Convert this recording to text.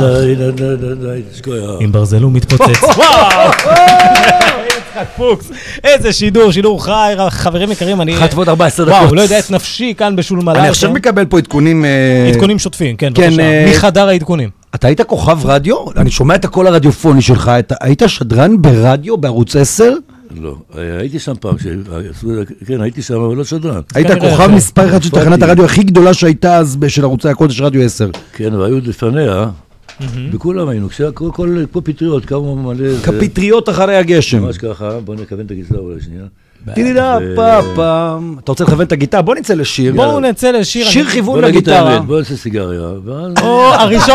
עם ברזל הוא מתפוצץ. וואו! יצחק פוקס. איזה שידור חי, חברים יקרים. 1 ועוד 14 דקות. וואו, לא יודע את נפשי כאן בשול מלאר. אני עכשיו מקבל פה עדכונים... עדכונים שוטפים, כן, בבקשה. מחדר העדכונים. אתה היית כוכב רדיו? אני שומע את הקול הרדיופוני שלך. היית שדרן ברדיו בערוץ 10? לא, הייתי שם פעם, כן, הייתי שם, אבל לא שדרן. היית כוכב מספר אחד של תחנת הרדיו הכי גדולה שהייתה אז של ערוצי הקודש רדיו 10. כן, והיו לפניה, וכולם היינו, כמו פטריות, כמה מלא... כפטריות אחרי הגשם. ממש ככה, בוא נכוון את הגיסה אולי שנייה. תידה פעם. אתה רוצה לכוון את הגיטרה? בוא נצא לשיר. בואו נצא לשיר. שיר כיוון לגיטרה. לגיטרה. בוא נעשה סיגריה. או, הראשון